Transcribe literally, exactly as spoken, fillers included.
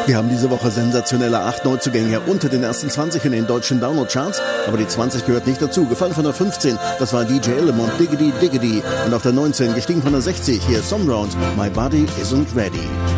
Wir haben diese Woche sensationelle acht Neuzugänge unter den ersten zwanzig in den deutschen Download-Charts, aber die zwanzig gehört nicht dazu. Gefallen von der fünfzehn, das war D J Element, Diggity Diggity. Und auf der neunzehn, gestiegen von der sechzig, hier Some Round, My Body Isn't Ready.